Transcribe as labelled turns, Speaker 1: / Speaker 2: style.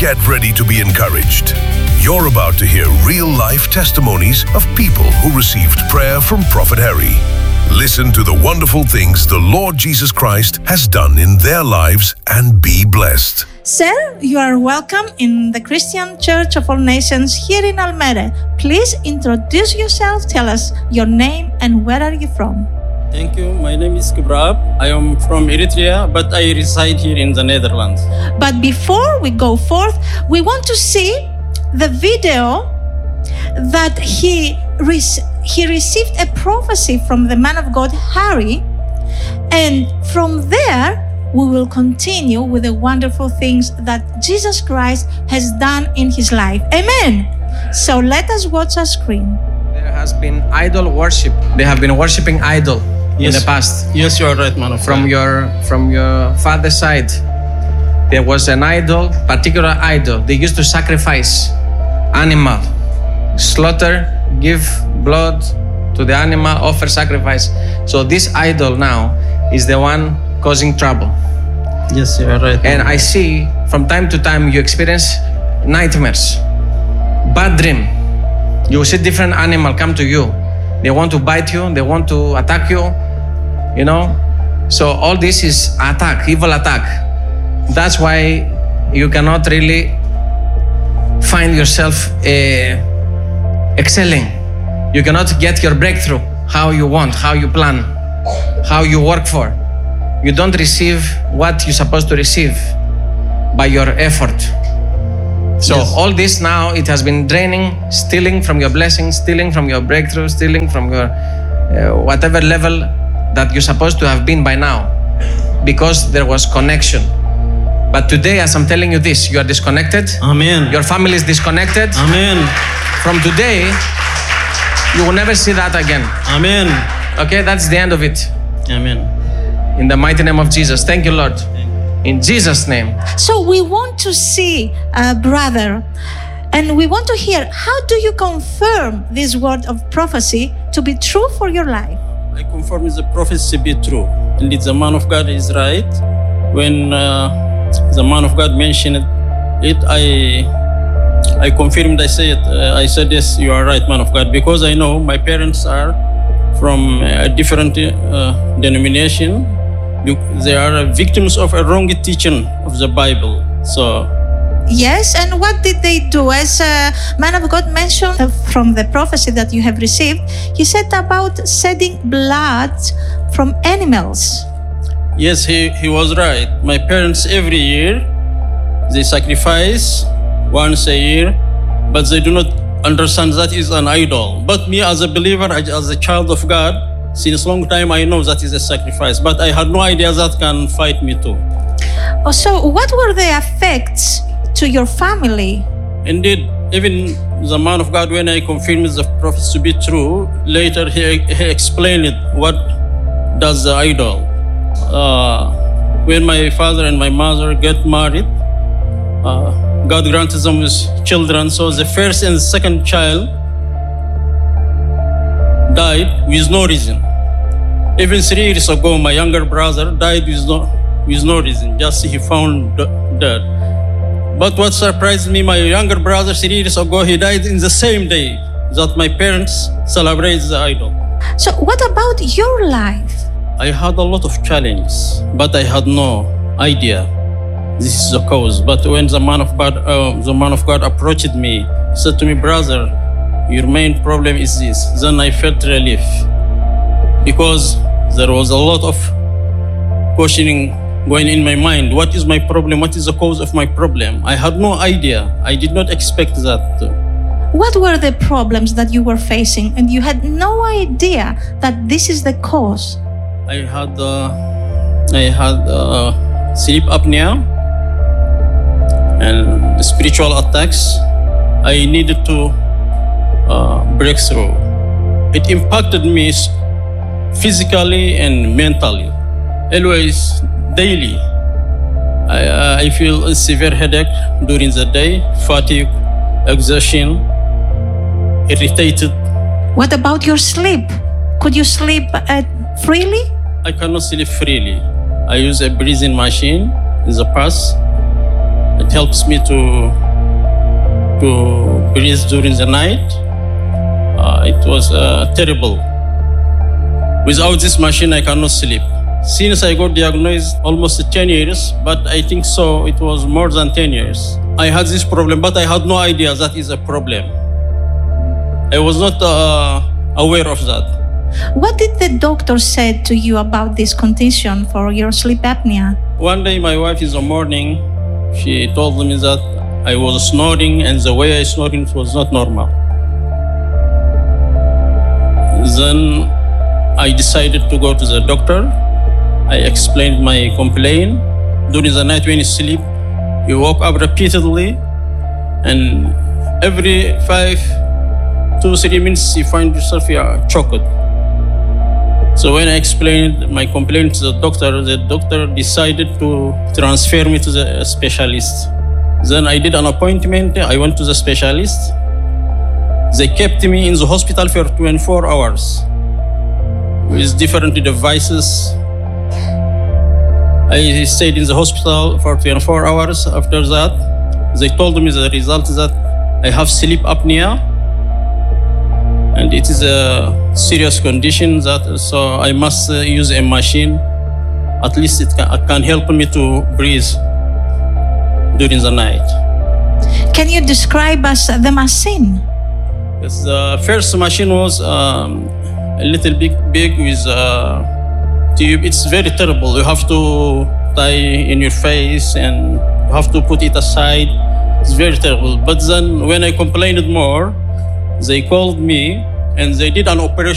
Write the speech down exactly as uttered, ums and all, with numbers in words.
Speaker 1: Get ready to be encouraged. You're about to hear real-life testimonies of people who received prayer from Prophet Harry. Listen to the wonderful things the Lord Jesus Christ has done in their lives and be blessed.
Speaker 2: Sir, you are welcome in the Christian Church of All Nations here in Almere. Please introduce yourself, tell us your name and where are you from?
Speaker 3: Thank you. My name is Kibrab. I am from Eritrea, but I reside here in the Netherlands.
Speaker 2: But before we go forth, we want to see the video that he received. He received a prophecy from the man of God, Harry, and from there, we will continue with the wonderful things that Jesus Christ has done in his life. Amen. So let us watch our screen.
Speaker 4: There has been idol worship. They have been worshiping idol
Speaker 3: Yes.
Speaker 4: in the past.
Speaker 3: Yes, you are right, man of
Speaker 4: From
Speaker 3: God.
Speaker 4: your from your father's side, there was an idol, particular idol. They used to sacrifice animal, slaughter, give blood to the animal, offer sacrifice. So this idol now is the one causing trouble.
Speaker 3: Yes, you are right.
Speaker 4: And I see from time to time you experience nightmares, bad dream. You see different animal come to you. They want to bite you, they want to attack you, you know. So all this is attack, evil attack. That's why you cannot really find yourself uh, excelling. You cannot get your breakthrough how you want, how you plan, how you work for. You don't receive what you're supposed to receive by your effort. So
Speaker 3: Yes.
Speaker 4: all this now, it has been draining, stealing from your blessings, stealing from your breakthrough, stealing from your uh, whatever level that you're supposed to have been by now, because there was connection. But today, as I'm telling you this, you are disconnected.
Speaker 3: Amen.
Speaker 4: Your family is disconnected.
Speaker 3: Amen.
Speaker 4: From today, you will never see that again.
Speaker 3: Amen.
Speaker 4: Okay, that's the end of it.
Speaker 3: Amen.
Speaker 4: In the mighty name of Jesus. Thank you, Lord. In Jesus' name.
Speaker 2: So we want to see, uh, brother, and we want to hear, how do you confirm this word of prophecy to be true for your life?
Speaker 3: I confirm the prophecy to be true. Indeed, the man of God is right. When uh, the man of God mentioned it, I I confirmed. I said, uh, I said, yes, you are right, man of God, because I know my parents are from a different uh, denomination. You, they are victims of a wrong teaching of the Bible. So,
Speaker 2: Yes, and what did they do? As a man of God mentioned uh, from the prophecy that you have received, he said about shedding blood from animals.
Speaker 3: yes, he, he was right. My parents, every year, they sacrifice once a year, but they do not understand that is an idol. But me, as a believer, as a child of God, since long time I know that is a sacrifice, but I had no idea that can fight me too.
Speaker 2: Oh, so what were the effects to your family?
Speaker 3: Indeed, even the man of God, when I confirmed the prophets to be true, later he, he explained it, what does the idol. Uh, when my father and my mother get married, uh, God granted them with children, so the first and the second child died with no reason. Even three years ago, my younger brother died with no, with no reason, just he found dead. But what surprised me, my younger brother, three years ago, he died in the same day that my parents celebrate the idol.
Speaker 2: So what about your life?
Speaker 3: I had a lot of challenges, but I had no idea this is the cause. But when the man of God, uh, the man of God approached me, he said to me, brother, your main problem is this. Then I felt relief, because there was a lot of questioning going in my mind. What is my problem? What is the cause of my problem? I had no idea. I did not expect that.
Speaker 2: What were the problems that you were facing and you had no idea that this is the cause?
Speaker 3: I had uh, I had uh, sleep apnea and spiritual attacks. I needed to uh, break through. It impacted me physically and mentally. Always, daily. I, uh, I feel a severe headache during the day, fatigue, exhaustion, irritated.
Speaker 2: What about your sleep? Could you sleep uh, freely?
Speaker 3: I cannot sleep freely. I use a breathing machine in the past. It helps me to to breathe during the night. Uh, it was uh, terrible. Without this machine, I cannot sleep. Since I got diagnosed almost ten years, but I think so it was more than ten years. I had this problem, but I had no idea that is a problem. I was not uh, aware of that.
Speaker 2: What did the doctor say to you about this condition for your sleep apnea?
Speaker 3: One day, my wife in the morning, she told me that I was snoring and the way I snoring was not normal. Then I decided to go to the doctor. I explained my complaint. During the night when you sleep, you woke up repeatedly, and every five to three minutes you find yourself you are choked. So when I explained my complaint to the doctor, the doctor decided to transfer me to the specialist. Then I did an appointment. I went to the specialist. They kept me in the hospital for twenty-four hours with different devices. I stayed in the hospital for twenty-four hours. After that, they told me the result that I have sleep apnea, and it is a serious condition that so I must uh, use a machine. At least it can, it can help me to breathe during the night.
Speaker 2: Can you describe us the machine?
Speaker 3: Yes, the first machine was um, a little bit big with a tube. It's very terrible. You have to tie in your face and you have to put it aside. It's very terrible. But then when I complained more, they called me and they did an operation.